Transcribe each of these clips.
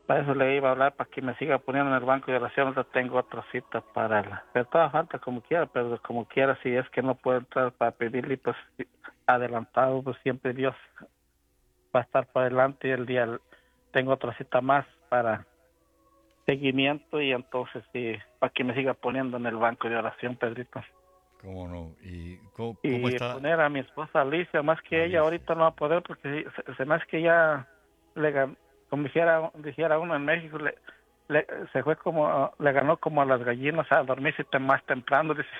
Para eso le iba a hablar, para que me siga poniendo en el banco de oración. Ahora tengo otra cita pero toda falta como quiera, pero como quiera, si es que no puedo entrar para pedirle, pues adelantado, pues siempre Dios va a estar por delante y tengo otra cita más para seguimiento y entonces sí, para que me siga poniendo en el banco de oración, Pedrito. ¿Cómo no? ¿Y cómo Y está poner a mi esposa Alicia, más que ella Alicia? ahorita no va a poder porque se me hace que ya como dijera uno en México, se fue como, le ganó como a las gallinas a dormirse más temprano, dice.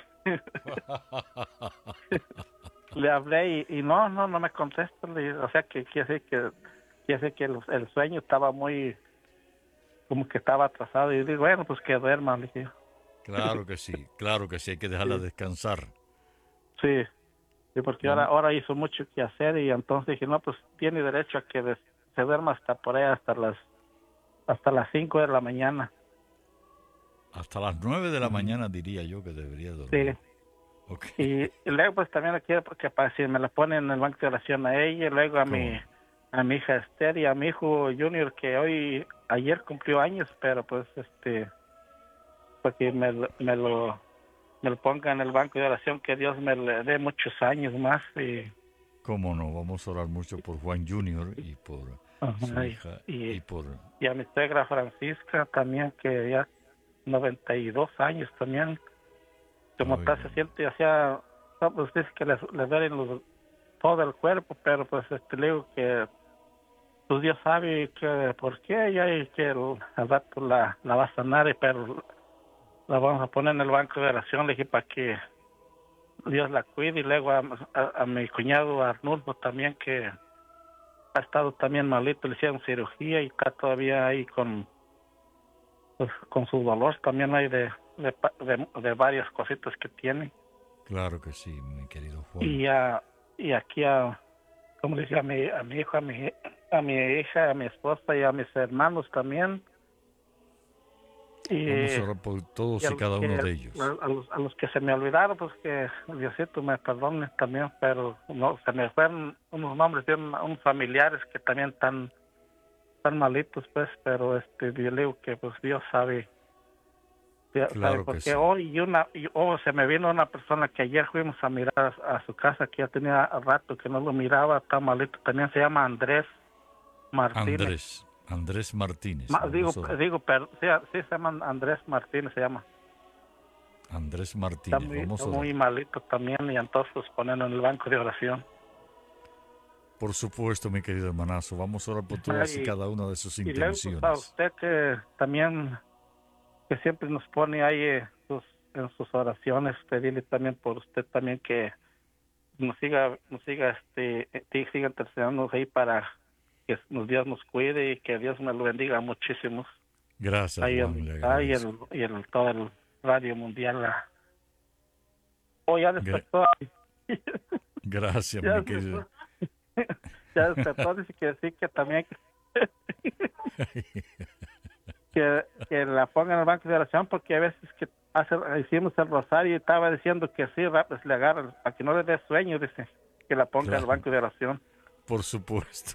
Le hablé y no me contesta, o sea que quiere decir que el sueño estaba muy, como que estaba atrasado y digo, bueno, pues que duerma, le dije. claro que sí, hay que dejarla Sí, descansar. sí, sí, porque Vamos, ahora hizo mucho que hacer y entonces dije, no, pues tiene derecho a que se duerma hasta por ahí, hasta las 5 de la mañana. hasta las 9 de la Ujú. mañana diría yo que debería Sí, dormir. Ok. y luego pues también le quiero porque para si me la ponen en el banco de oración a ella, y luego a ¿Cómo mi, no? a mi hija Esther y a mi hijo Junior que ayer cumplió años, pero pues porque me lo ponga en el banco de oración, que Dios me le dé muchos años más ¿Cómo no? Vamos a orar mucho por Juan Junior y por su ajá, hija y, y por... y a mi suegra Francisca también, que ya 92 años también, como está, Oiga, se siente, o sea, no, pues dice que le duelen todo el cuerpo, pero pues le digo que pues Dios sabe que por qué ella y que al rato la va a sanar, pero la vamos a poner en el banco de oración, le dije, para que Dios la cuide, y luego a mi cuñado Arnulfo también, que ha estado también malito, le hicieron cirugía y está todavía ahí con su dolor también hay de varias cositas que tiene. claro que sí, mi querido Juan. Y aquí como le dije, a mi hijo, a mi hija, a mi esposa y a mis hermanos también. Vamos Y, a orar por y todos y cada uno de ellos. a los que se me olvidaron, pues que Diosito me perdone también, pero no, se me fueron unos nombres de unos familiares que también están malitos, pues, pero yo le digo que pues Dios sabe Claro por que qué. sí. Se me vino una persona que ayer fuimos a mirar a su casa, que ya tenía rato que no lo miraba, está malito, también se llama Andrés Martínez. Andrés Martínez. Digo, Vamos a orar. sí, sí se llama Andrés Martínez, se llama. Andrés Está Martínez, muy, vamos está a orar. muy malito también y entonces pues, ponerlo en el banco de oración. Por supuesto, mi querido hermanazo, vamos a orar por todas y Y, cada una de sus y luego pues a intenciones. usted que también, que siempre nos pone ahí en sus oraciones, pedirle también por usted también que siga intercediendo ahí para que Dios nos cuide y que Dios me lo bendiga muchísimo. Gracias, Ahí Juan, le ahí agradezco. todo el radio mundial. Ya Gra- despertó. gracias, Ya mi querido. despertó. Ya despertó, dice que sí, que también que la pongan en el banco de oración, porque a veces que hicimos el rosario y estaba diciendo que sí, pues le agarra, para que no le dé sueño, dice, que la ponga en el Claro, banco de oración. por supuesto.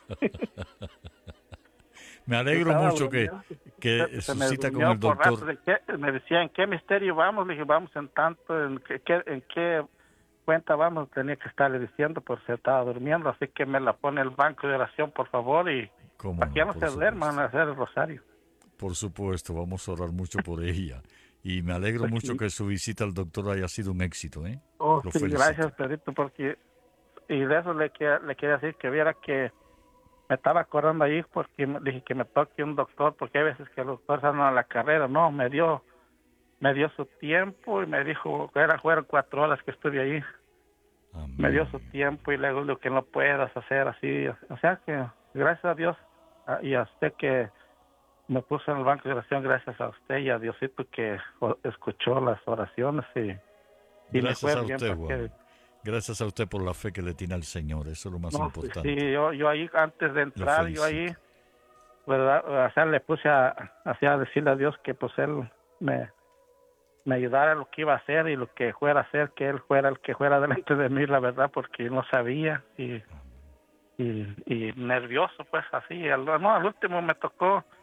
Me Yo alegro estaba mucho durmiendo, que se su me cita con durmió el por rato, doctor, me decía, ¿en qué misterio vamos? Le dije, vamos en tanto, en qué cuenta vamos, tenía que estarle diciendo, por si estaba durmiendo, así que me la pone el banco de oración, por favor, y cómo para que ya no, no por se duerman supuesto. a hacer el rosario. Por supuesto, vamos a orar mucho por ella. Y me alegro Pues mucho sí. que su visita al doctor haya sido un éxito, ¿eh? Oh, Lo sí, felicito. gracias, Pedrito, porque, y de eso le quería decir que viera que me estaba acordando ahí, porque le dije que me toque un doctor, porque hay veces que los doctores andan a la carrera, no, me dio su tiempo y me dijo que fueron 4 horas que estuve ahí. Me dio su Amén. tiempo y luego lo que no puedas hacer así. O sea que gracias a Dios y a usted que me puso en el banco de oración, gracias a usted y a Diosito que escuchó las oraciones y me Gracias fue a bien usted, porque Juan. Gracias a usted por la fe que le tiene al Señor. Eso es lo más no, pues sí, importante. yo ahí antes de Lo entrar, yo ahí, felicito. ¿verdad? O sea, le puse a decirle a Dios que pues él me, me ayudara en lo que iba a hacer y lo que fuera a hacer, que él fuera el que fuera delante de mí, la verdad, porque no sabía y nervioso, pues así. No, al último me tocó.